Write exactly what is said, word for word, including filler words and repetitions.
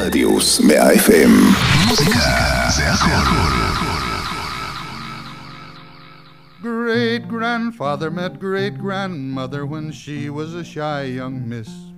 רדיוס מאה אף אם. מוזיקה זה הכל. Great grandfather met great grandmother when she was a shy young miss.